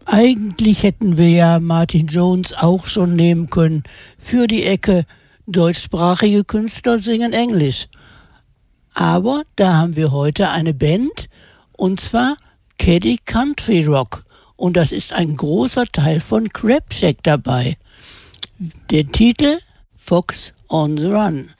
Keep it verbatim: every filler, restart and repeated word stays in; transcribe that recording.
Eigentlich hätten wir ja Martin Jones auch schon nehmen können für die Ecke deutschsprachige Künstler singen Englisch. Aber da haben wir heute eine Band, und zwar Caddy Country Rock. Und das ist ein großer Teil von Crab Shack dabei. Der Titel Fox on the Run.